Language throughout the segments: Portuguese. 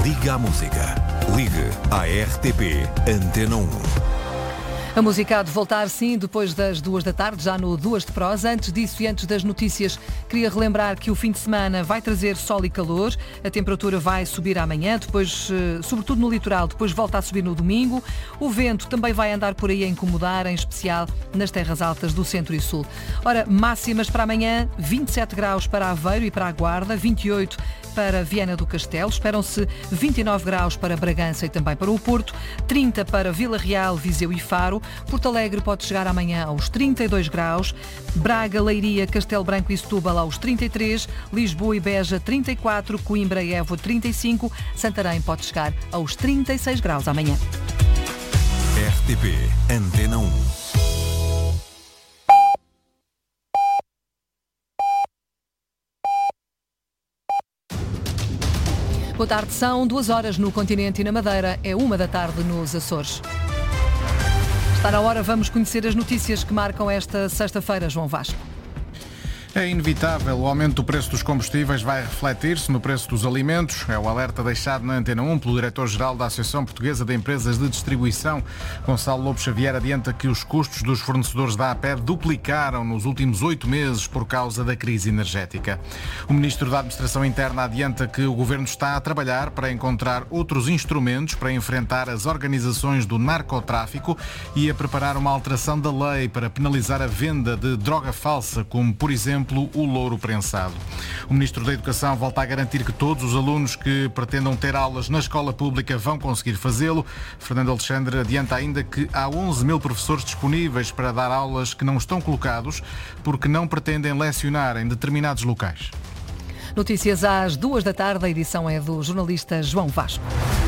Liga à música. Ligue à RTP Antena 1. A música há de voltar, sim, depois das 2 da tarde, já no 2 de Prosa. Antes disso e antes das notícias, queria relembrar que o fim de semana vai trazer sol e calor. A temperatura vai subir amanhã, depois, sobretudo no litoral, depois volta a subir no domingo. O vento também vai andar por aí a incomodar, em especial nas terras altas do centro e sul. Ora, máximas para amanhã, 27 graus para Aveiro e para a Guarda, 28 para Viana do Castelo, esperam-se 29 graus para Bragança e também para o Porto, 30 para Vila Real, Viseu e Faro. Porto Alegre pode chegar amanhã aos 32 graus, Braga, Leiria, Castelo Branco e Setúbal aos 33, Lisboa e Beja 34, Coimbra e Évora 35, Santarém pode chegar aos 36 graus amanhã. RTP Antena 1. Boa tarde, são 2 horas no continente e na Madeira, é 1 da tarde nos Açores. Está na hora, vamos conhecer as notícias que marcam esta sexta-feira, João Vasco. É inevitável, o aumento do preço dos combustíveis vai refletir-se no preço dos alimentos. É o alerta deixado na Antena 1 pelo diretor-geral da Associação Portuguesa de Empresas de Distribuição. Gonçalo Lobo Xavier adianta que os custos dos fornecedores da APED duplicaram nos últimos 8 meses por causa da crise energética. O ministro da Administração Interna adianta que o governo está a trabalhar para encontrar outros instrumentos para enfrentar as organizações do narcotráfico e a preparar uma alteração da lei para penalizar a venda de droga falsa, como, por exemplo, o louro prensado. O Ministro da Educação volta a garantir que todos os alunos que pretendam ter aulas na escola pública vão conseguir fazê-lo. Fernando Alexandre adianta ainda que há 11 mil professores disponíveis para dar aulas que não estão colocados porque não pretendem lecionar em determinados locais. Notícias às 2 da tarde, a edição é do jornalista João Vasco.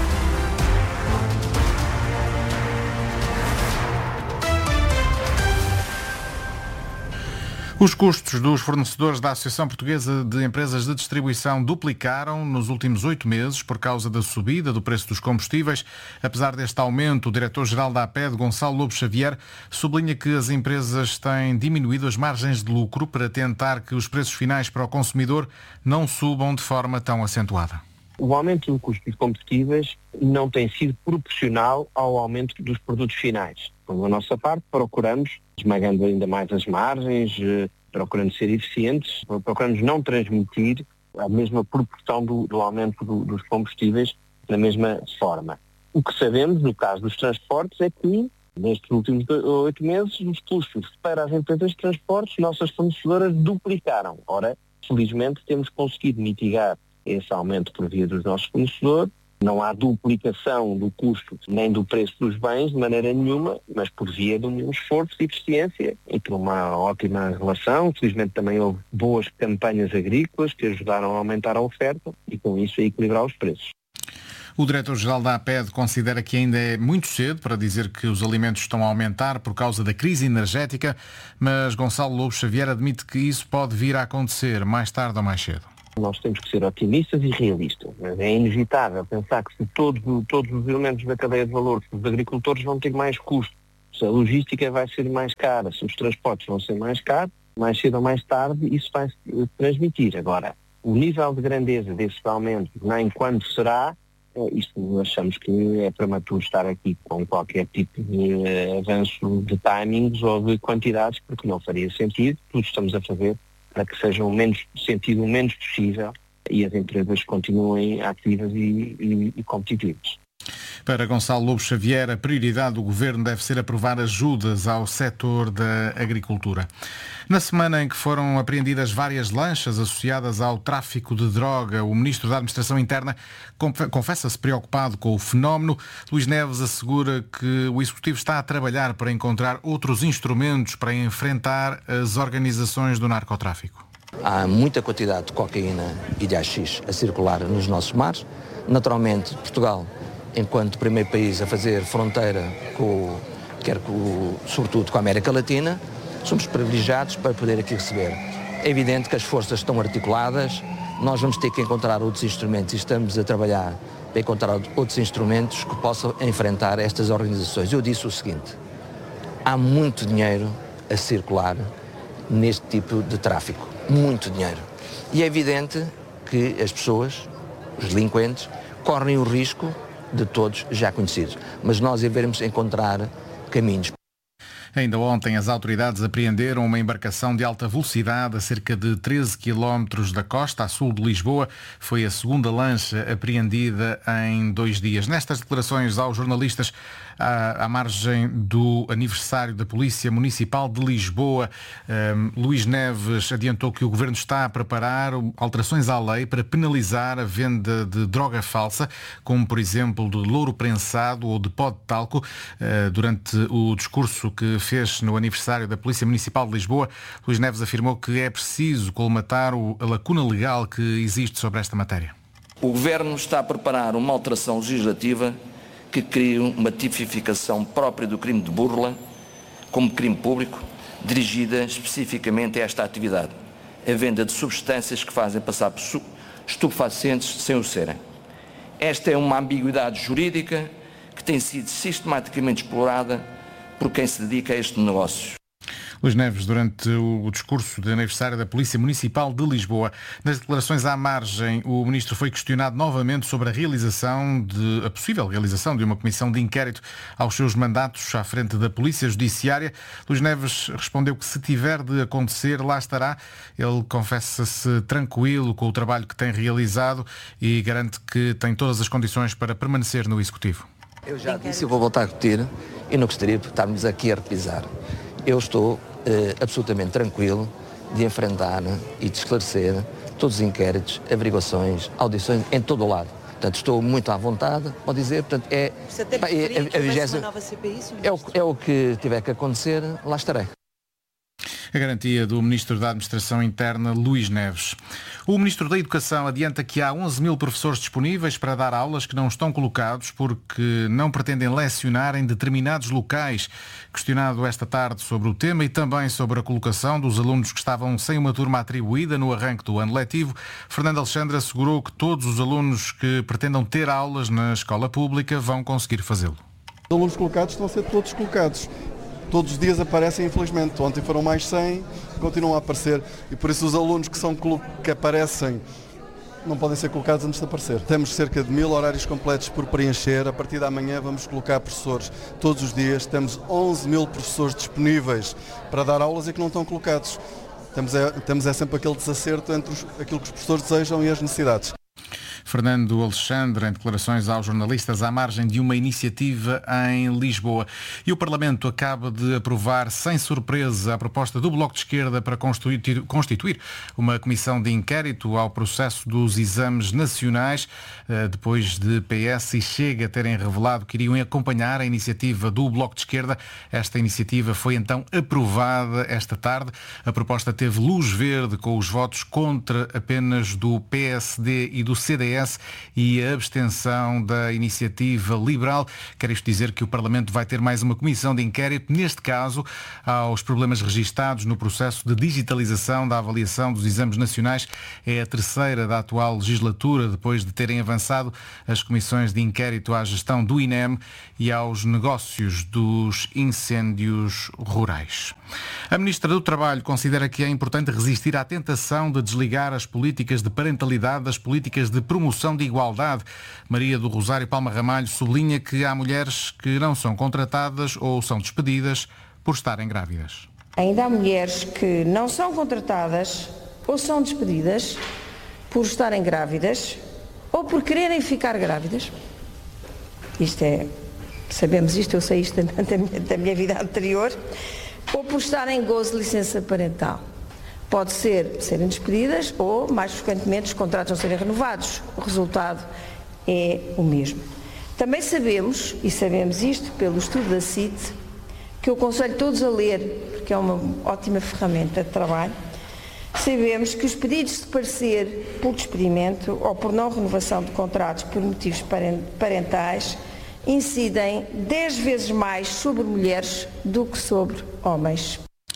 Os custos dos fornecedores da Associação Portuguesa de Empresas de Distribuição duplicaram nos últimos 8 meses por causa da subida do preço dos combustíveis. Apesar deste aumento, o diretor-geral da APED, Gonçalo Lobo Xavier, sublinha que as empresas têm diminuído as margens de lucro para tentar que os preços finais para o consumidor não subam de forma tão acentuada. O aumento do custo dos combustíveis não tem sido proporcional ao aumento dos produtos finais. Da nossa parte, procuramos, esmagando ainda mais as margens, procurando ser eficientes, procuramos não transmitir a mesma proporção do aumento dos combustíveis da mesma forma. O que sabemos, no caso dos transportes, é que nestes últimos 8 meses os custos para as empresas de transportes, nossas fornecedoras, duplicaram. Ora, felizmente temos conseguido mitigar esse aumento por via dos nossos fornecedores. Não há duplicação do custo nem do preço dos bens de maneira nenhuma, mas por via de um esforço de eficiência e por uma ótima relação. Felizmente também houve boas campanhas agrícolas que ajudaram a aumentar a oferta e com isso a equilibrar os preços. O diretor-geral da APED considera que ainda é muito cedo para dizer que os alimentos estão a aumentar por causa da crise energética, mas Gonçalo Lobo Xavier admite que isso pode vir a acontecer mais tarde ou mais cedo. Nós temos que ser otimistas e realistas, mas é inevitável pensar que se todos os elementos da cadeia de valor, se os agricultores vão ter mais custos, se a logística vai ser mais cara, se os transportes vão ser mais caros, mais cedo ou mais tarde isso vai se transmitir. Agora, o nível de grandeza desse aumento, nem quando será, isto achamos que é prematuro estar aqui com qualquer tipo de avanço de timings ou de quantidades, porque não faria sentido. Tudo estamos a fazer para que seja o menos possível e as empresas continuem ativas e competitivas. Para Gonçalo Lobo Xavier, a prioridade do Governo deve ser aprovar ajudas ao setor da agricultura. Na semana em que foram apreendidas várias lanchas associadas ao tráfico de droga, o Ministro da Administração Interna confessa-se preocupado com o fenómeno. Luís Neves assegura que o Executivo está a trabalhar para encontrar outros instrumentos para enfrentar as organizações do narcotráfico. Há muita quantidade de cocaína e de haxixe a circular nos nossos mares. Naturalmente, Portugal, enquanto primeiro país a fazer fronteira sobretudo com a América Latina, somos privilegiados para poder aqui receber. É evidente que as forças estão articuladas, nós vamos ter que encontrar outros instrumentos e estamos a trabalhar para encontrar outros instrumentos que possam enfrentar estas organizações. Eu disse o seguinte: há muito dinheiro a circular neste tipo de tráfico, muito dinheiro. E é evidente que as pessoas os delinquentes, correm o risco de todos já conhecidos. Mas nós devemos encontrar caminhos. Ainda ontem as autoridades apreenderam uma embarcação de alta velocidade a cerca de 13 km da costa, a sul de Lisboa. Foi a segunda lancha apreendida em 2 dias. Nestas declarações aos jornalistas, à margem do aniversário da Polícia Municipal de Lisboa, Luís Neves adiantou que o Governo está a preparar alterações à lei para penalizar a venda de droga falsa, como por exemplo de louro prensado ou de pó de talco. Durante o discurso que fez no aniversário da Polícia Municipal de Lisboa, Luís Neves afirmou que é preciso colmatar a lacuna legal que existe sobre esta matéria. O Governo está a preparar uma alteração legislativa que cria uma tipificação própria do crime de burla como crime público, dirigida especificamente a esta atividade, a venda de substâncias que fazem passar por estupefacientes sem o serem. Esta é uma ambiguidade jurídica que tem sido sistematicamente explorada por quem se dedica a este negócio. Luís Neves, durante o discurso de aniversário da Polícia Municipal de Lisboa. Nas declarações à margem, o Ministro foi questionado novamente sobre a possível realização de uma comissão de inquérito aos seus mandatos à frente da Polícia Judiciária. Luís Neves respondeu que se tiver de acontecer, lá estará. Ele confessa-se tranquilo com o trabalho que tem realizado e garante que tem todas as condições para permanecer no Executivo. Eu já disse e vou voltar a repetir, e não gostaria de estarmos aqui a repisar. Eu estou absolutamente tranquilo de enfrentar e de esclarecer todos os inquéritos, averiguações, audições em todo o lado. Portanto, estou muito à vontade, pode dizer, portanto, é o que tiver que acontecer, lá estarei. A garantia do Ministro da Administração Interna, Luís Neves. O Ministro da Educação adianta que há 11 mil professores disponíveis para dar aulas que não estão colocados porque não pretendem lecionar em determinados locais. Questionado esta tarde sobre o tema e também sobre a colocação dos alunos que estavam sem uma turma atribuída no arranque do ano letivo, Fernando Alexandre assegurou que todos os alunos que pretendam ter aulas na escola pública vão conseguir fazê-lo. Os alunos colocados estão a ser todos colocados. Todos os dias aparecem, infelizmente. Ontem foram mais 100, continuam a aparecer. E por isso os alunos que aparecem não podem ser colocados antes de aparecer. Temos cerca de 1000 horários completos por preencher. A partir da manhã vamos colocar professores todos os dias. Temos 11 mil professores disponíveis para dar aulas e que não estão colocados. Temos sempre aquele desacerto entre aquilo que os professores desejam e as necessidades. Fernando Alexandre, em declarações aos jornalistas à margem de uma iniciativa em Lisboa. E o Parlamento acaba de aprovar, sem surpresa, a proposta do Bloco de Esquerda para constituir uma comissão de inquérito ao processo dos exames nacionais, depois de PS e Chega terem revelado que iriam acompanhar a iniciativa do Bloco de Esquerda. Esta iniciativa foi então aprovada esta tarde. A proposta teve luz verde com os votos contra apenas do PSD e do CDS e a abstenção da Iniciativa Liberal. Quer isto dizer que o Parlamento vai ter mais uma comissão de inquérito, neste caso, aos problemas registados no processo de digitalização da avaliação dos exames nacionais. É a terceira da atual legislatura, depois de terem avançado as comissões de inquérito à gestão do INEM e aos negócios dos incêndios rurais. A Ministra do Trabalho considera que é importante resistir à tentação de desligar as políticas de parentalidade das políticas de promoção de igualdade. Maria do Rosário Palma Ramalho sublinha que há mulheres que não são contratadas ou são despedidas por estarem grávidas. Ainda há mulheres que não são contratadas ou são despedidas por estarem grávidas ou por quererem ficar grávidas. Sabemos isto, eu sei isto da minha vida anterior, ou por estarem em gozo de licença parental. Pode serem despedidas ou, mais frequentemente, os contratos não serem renovados. O resultado é o mesmo. Também sabemos, e sabemos isto pelo estudo da CIT, que eu aconselho todos a ler, porque é uma ótima ferramenta de trabalho, sabemos que os pedidos de parecer por despedimento ou por não renovação de contratos por motivos parentais incidem 10 vezes mais sobre mulheres do que sobre homens.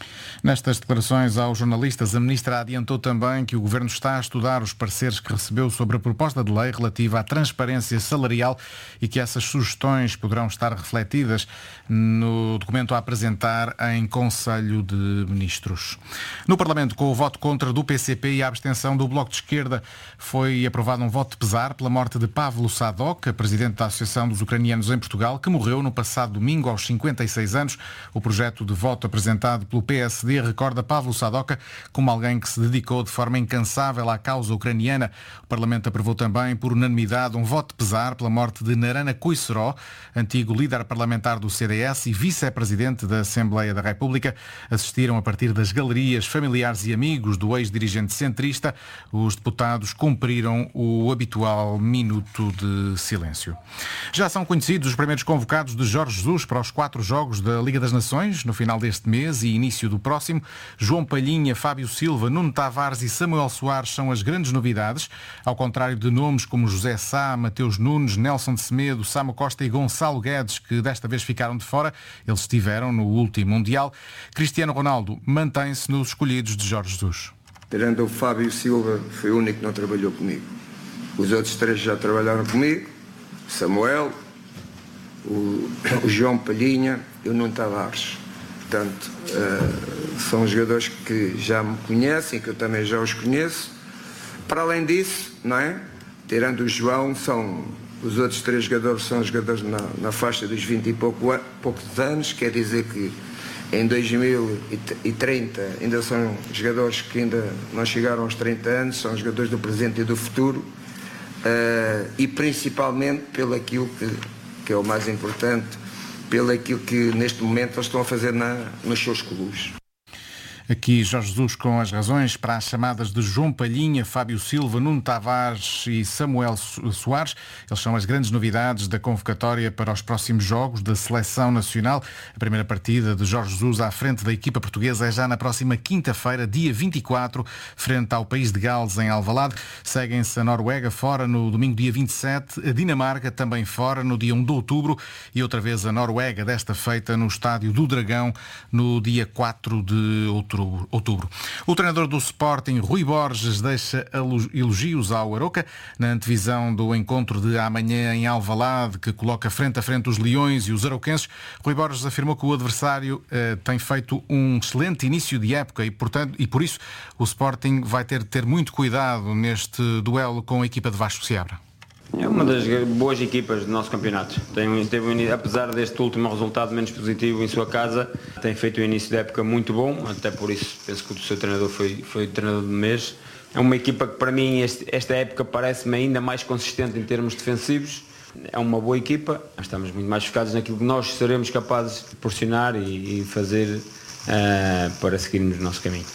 Nestas declarações aos jornalistas, a Ministra adiantou também que o Governo está a estudar os pareceres que recebeu sobre a proposta de lei relativa à transparência salarial e que essas sugestões poderão estar refletidas no documento a apresentar em Conselho de Ministros. No Parlamento, com o voto contra do PCP e a abstenção do Bloco de Esquerda, foi aprovado um voto de pesar pela morte de Pavlo Sadok, presidente da Associação dos Ucranianos em Portugal, que morreu no passado domingo aos 56 anos. O projeto de voto apresentado pelo PSD recorda Pavlo Sadok como alguém que se dedicou de forma incansável à causa ucraniana. O Parlamento aprovou também, por unanimidade, um voto de pesar pela morte de Narana Koiseró, antigo líder parlamentar do CDS e vice-presidente da Assembleia da República. Assistiram a partir das galerias familiares e amigos do ex-dirigente centrista. Os deputados cumpriram o habitual minuto de silêncio. Já são conhecidos os primeiros convocados de Jorge Jesus para os 4 jogos da Liga das Nações, no final deste mês e início do próximo. João Palhinha, Fábio Silva, Nuno Tavares e Samuel Soares são as grandes novidades, ao contrário de nomes como José Sá, Mateus Nunes, Nelson de Semedo, Samo Costa e Gonçalo Guedes, que desta vez ficaram de fora. Eles estiveram no último Mundial. Cristiano Ronaldo mantém-se nos escolhidos de Jorge Jesus. Tirando o Fábio Silva, foi o único que não trabalhou comigo. Os outros 3 já trabalharam comigo. Samuel, o João Palhinha e o Nuno Tavares. Portanto, são jogadores que já me conhecem, que eu também já os conheço. Para além disso, não é? Tirando o João, os outros 3 jogadores são jogadores na faixa dos 20 e poucos anos, quer dizer que em 2030 ainda são jogadores que ainda não chegaram aos 30 anos, são jogadores do presente e do futuro, e principalmente pelo aquilo que é o mais importante, pelo aquilo que neste momento eles estão a fazer nos seus clubes. Aqui Jorge Jesus com as razões para as chamadas de João Palhinha, Fábio Silva, Nuno Tavares e Samuel Soares. Eles são as grandes novidades da convocatória para os próximos jogos da Seleção Nacional. A primeira partida de Jorge Jesus à frente da equipa portuguesa é já na próxima quinta-feira, dia 24, frente ao país de Gales, em Alvalade. Seguem-se a Noruega fora no domingo, dia 27, a Dinamarca também fora no dia 1 de outubro e outra vez a Noruega, desta feita no Estádio do Dragão, no dia 4 de outubro. O treinador do Sporting, Rui Borges, deixa elogios ao Aroca na antevisão do encontro de amanhã em Alvalade, que coloca frente a frente os Leões e os arauquenses. Rui Borges afirmou que o adversário tem feito um excelente início de época e, portanto, por isso o Sporting vai ter de ter muito cuidado neste duelo com a equipa de Vasco Seabra. É uma das boas equipas do nosso campeonato. Apesar deste último resultado menos positivo em sua casa, tem feito um início de época muito bom, até por isso penso que o seu treinador foi o treinador do mês. É uma equipa que para mim esta época parece-me ainda mais consistente em termos defensivos. É uma boa equipa, nós estamos muito mais focados naquilo que nós seremos capazes de proporcionar e fazer para seguirmos o nosso caminho.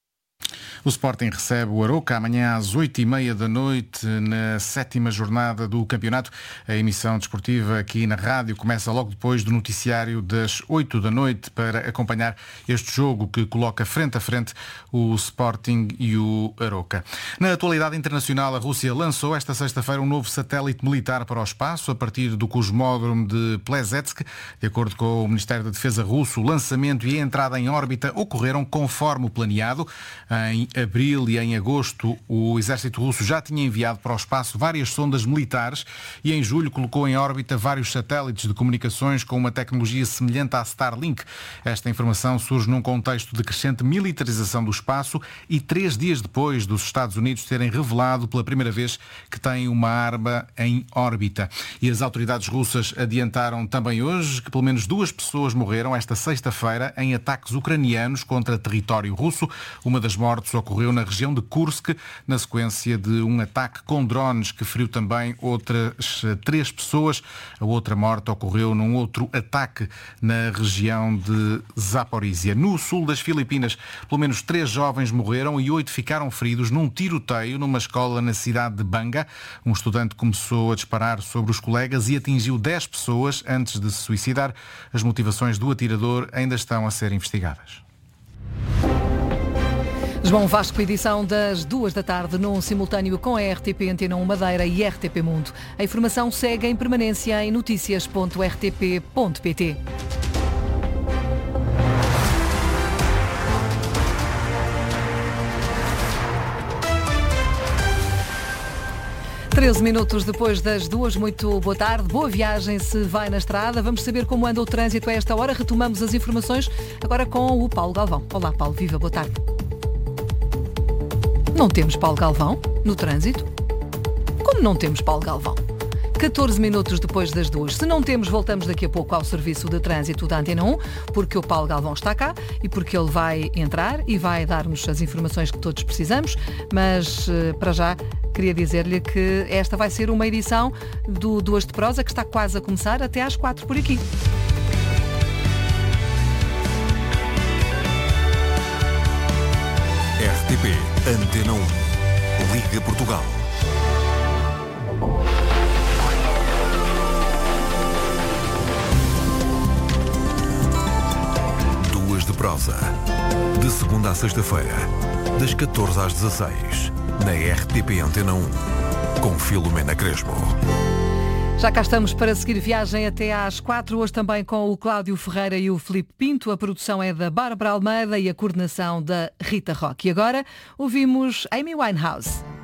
O Sporting recebe o Aroca amanhã às 8h30 da noite, na 7ª jornada do campeonato. A emissão desportiva aqui na rádio começa logo depois do noticiário das 8 da noite para acompanhar este jogo que coloca frente a frente o Sporting e o Aroca. Na atualidade internacional, a Rússia lançou esta sexta-feira um novo satélite militar para o espaço a partir do cosmódromo de Plesetsk. De acordo com o Ministério da Defesa russo, o lançamento e a entrada em órbita ocorreram conforme o planeado. Em abril e em agosto, o exército russo já tinha enviado para o espaço várias sondas militares e em julho colocou em órbita vários satélites de comunicações com uma tecnologia semelhante à Starlink. Esta informação surge num contexto de crescente militarização do espaço e 3 dias depois dos Estados Unidos terem revelado pela primeira vez que têm uma arma em órbita. E as autoridades russas adiantaram também hoje que pelo menos 2 pessoas morreram esta sexta-feira em ataques ucranianos contra território russo. Uma das mortes ocorreu na região de Kursk, na sequência de um ataque com drones que feriu também outras 3 pessoas. A outra morte ocorreu num outro ataque na região de Zaporizhia. No sul das Filipinas, pelo menos 3 jovens morreram e 8 ficaram feridos num tiroteio numa escola na cidade de Banga. Um estudante começou a disparar sobre os colegas e atingiu 10 pessoas antes de se suicidar. As motivações do atirador ainda estão a ser investigadas. João Vasco, edição das 2 da tarde, num simultâneo com a RTP Antena 1 Madeira e RTP Mundo. A informação segue em permanência em noticias.rtp.pt. 13 minutos depois das 2, muito boa tarde, boa viagem se vai na estrada. Vamos saber como anda o trânsito a esta hora. Retomamos as informações agora com o Paulo Galvão. Olá, Paulo, viva, boa tarde. Não temos Paulo Galvão no trânsito? Como não temos Paulo Galvão? 14 minutos depois das 2. Se não temos, voltamos daqui a pouco ao serviço de trânsito da Antena 1, porque o Paulo Galvão está cá e porque ele vai entrar e vai dar-nos as informações que todos precisamos, mas para já queria dizer-lhe que esta vai ser uma edição do 2 de Prosa que está quase a começar até às 4 por aqui. RTP Antena 1. Liga Portugal. De Prosa, de segunda à sexta-feira, das 14 às 16, na RTP Antena 1, com Filomena Crespo. Já cá estamos para seguir viagem até às 4, hoje também com o Cláudio Ferreira e o Filipe Pinto. A produção é da Bárbara Almeida e a coordenação da Rita Roque. E agora ouvimos Amy Winehouse.